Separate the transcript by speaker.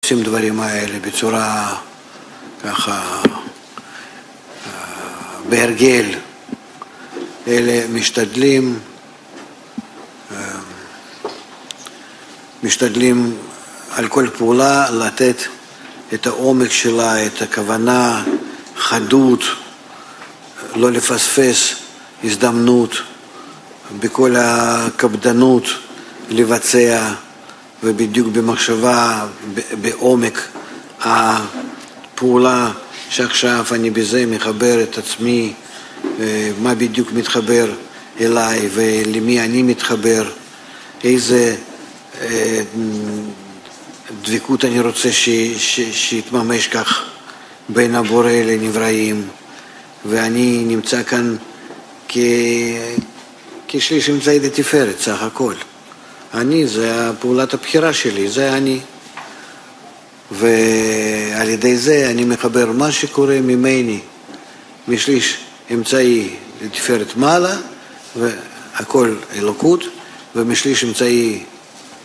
Speaker 1: רוצים דברים האלה בצורה ככה בהרגל, אלה משתדלים על כל פעולה לתת את העומק שלה, את הכוונה, חדות, לא לפספס הזדמנות, בכל הקפדנות לבצע, ובדיוק במחשבה, בעומק הפעולה שעכשיו אני בזה מחבר את עצמי, מה בדיוק מתחבר אליי ולמי אני מתחבר, איזה דבקות אני רוצה שיתממש כך בין הבורא לנבראים, ואני נמצא כאן כשליש אמצעי לתפארת סך הכל. אני, זה פעולת הבחירה שלי, זה אני. ועל ידי זה אני מחבר מה שקורה ממני, משליש אמצעי לתפארת מעלה, והכל אלוקות, ומשליש אמצעי